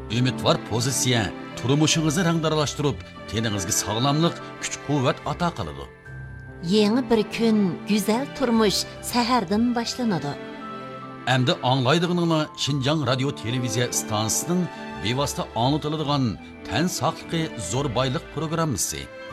Ümidvar pozitsiya turmushingizni rangdaralashtirib, teningizga sog'lomlik, kuch-quvvat ato qiladi. Yeni bir kun, güzel turmuş sahardan boshlanadi. Endi anglaydig'iningni Xinjiang radio televiziya stansiyasining bevosita anlatiladigan tan saqligi zo'r boylik programmasi.